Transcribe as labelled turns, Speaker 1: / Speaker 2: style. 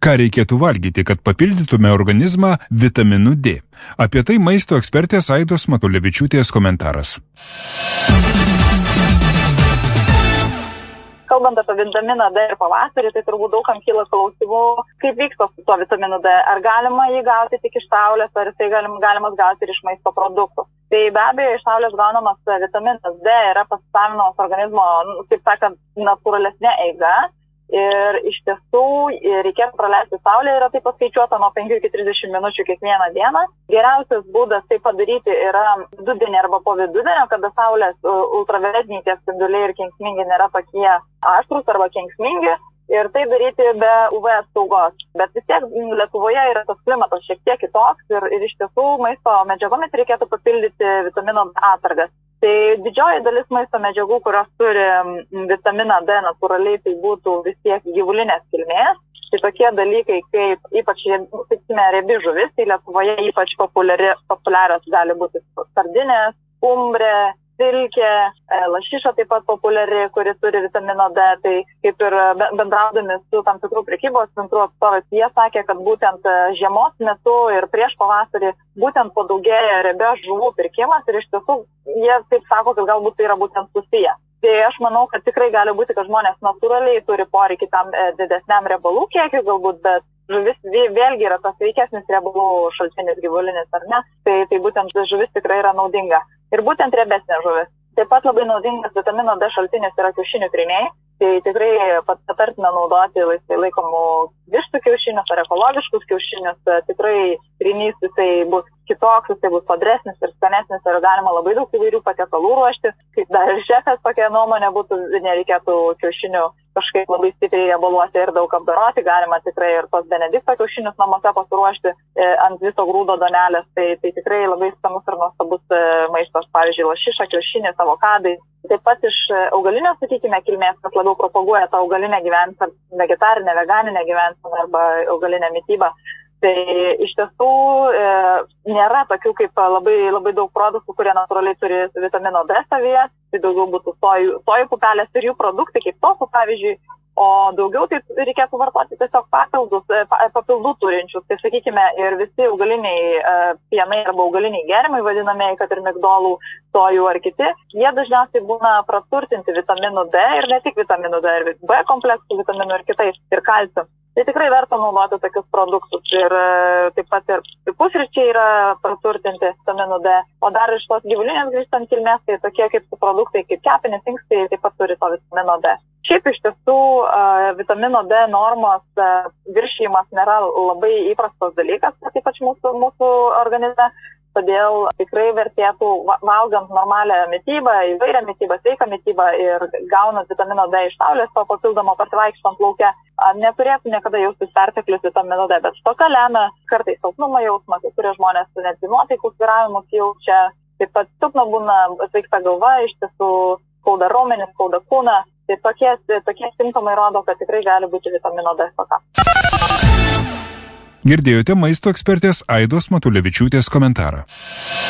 Speaker 1: Ką reikėtų valgyti, kad papildytume organizmą vitaminu D? Apie tai maisto ekspertės Aidos Matulevičiūtės komentaras.
Speaker 2: Kalbant apie vitaminą D ir pavasarį, tai turbūt daugam kyla klausimų, kaip vyksta su tuo vitaminu D. Ar galima jį gauti tik iš saulės, ar jisai galimas gauti ir iš maisto produktų. Tai be abejo, iš saulės gaunamas vitaminas D yra pasisavinamas organizmo, kaip sakant, natūralesnė eiga. Ir iš tiesų reikėtų praleisti saulėje, yra tai paskaičiuota nuo 5 iki 30 minučių kiekvieną dieną. Geriausias būdas tai padaryti yra vidudienį arba po vidudienio, kada saulės ultravioletiniai tie spinduliai ir kenksmingi nėra tokie aštrūs arba kenksmingi. Ir tai daryti be UV apsaugos. Bet vis tiek Lietuvoje yra tas klimatas šiek tiek kitoks ir iš tiesų maisto medžiagomis reikėtų papildyti vitamino D atsargas. Tai didžioji dalis maisto medžiagų, kurios turi vitaminą D natūraliai, tai būtų vis tiek gyvulinės kilmės. Tai tokie dalykai kaip ypač, sakykime, riebi žuvis, tai Lietuvoje ypač populiarios gali būti sardinės, skumbrė, silkė, lašiša taip pat populiari, kuri turi vitamino D. Tai kaip ir bendraudami su tam tikrų prekybos centrų atstovais, jie sakė, kad būtent žiemos metu ir prieš pavasarį būtent padaugėja riebios žuvų pirkimas ir iš tiesų jie taip sako, kad galbūt tai yra būtent susiję. Tai aš manau, kad tikrai gali būti, kad žmonės natūraliai turi poreikį tam didesniam riebalų kiekiu galbūt, bet žuvis vėlgi yra tas sveikesnis riebalų šaltinis gyvulinis, ar ne? Tai būtent žuvis tikrai yra naudinga. Ir būtent riebesnė žuvis. Taip pat labai naudingas vitamino D šaltinis yra kiaušinių tryniai. Tai tikrai patartina naudoti laisvai laikomų vištų kiaušinius ar ekologiškus kiaušinius. Tikrai trynys jisai bus kitoks, jisai bus sodresnis ir skanesnis ir galima labai daug įvairių patiekalų ruošti. Kaip dar ir šefas tokia nuomonė būtų, nereikėtų kiaušinių kažkaip labai stipriai riebaluoti ir daug apdoroti. Galima tikrai ir tos Benedikto kiaušinius namuose pasiruošti ant viso grūdo donelės. Tai tikrai labai skanus ir nuostabus maistas, pavyzdžiui, lašiša, kiaušinis, avokadai. Taip pat iš augalinio, sakykime, kilmės, kas labiau propaguoja tą augalinę gyvenseną, vegetarinę, veganinę gyvenseną arba augalinę mitybą. Tai iš tiesų nėra tokių kaip labai daug produktų, kurie natūraliai turi vitamino D savyje. Tai daugiau būtų sojų pupelės ir jų produktai, kaip tofu, pavyzdžiui. O daugiau tai reikėtų vartoti tiesiog papildų turinčius. Tai sakykime, ir visi augaliniai pienai arba augaliniai gėrimai vadinamieji, kad ir migdolų, sojų ar kiti, jie dažniausiai būna praturtinti vitaminu D ir ne tik vitaminu D, ir B kompleksų vitaminų ir kitais, ir kalciu. Tai tikrai verta naudoti tokius produktus ir taip pat ir pusryčiai yra praturtinti vitaminu D. O dar iš tos gyvulinės grįžtant kilmės, tai tokie kaip produktai, kaip kepenys, inkstai, taip pat turi to vitamino D. Šiaip iš tiesų vitamino D normos viršijimas nėra labai įprastas dalykas, ypač mūsų organizme. Todėl tikrai vertėtų, valgant normalią mitybą, įvairią mitybą, sveiką mitybą ir gaunant vitamino D iš saulės, to papildomo pasivaikštant lauke, neturėtų niekada jaustis perteklius vitamino D, bet stoka lemia kartais silpnumo jausmą, kai kurie žmonės netgi nuotaikų svyravimus jaučia, taip pat silpna būna sveikta galva, iš tiesų skauda raumenis, skauda kūną. Tai tokie simptomai rodo, kad tikrai gali būti vitamino D stoka.
Speaker 1: Girdėjote maisto ekspertės Aidos Matulevičiūtės komentarą.